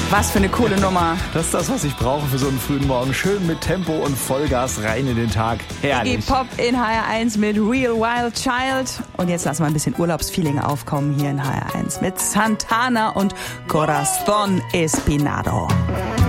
Was für eine coole Nummer. Das ist das, was ich brauche für so einen frühen Morgen. Schön mit Tempo und Vollgas rein in den Tag. Herrlich. Iggy Pop in HR1 mit Real Wild Child. Und jetzt lassen wir ein bisschen Urlaubsfeeling aufkommen hier in HR1 mit Santana und Corazón Espinado.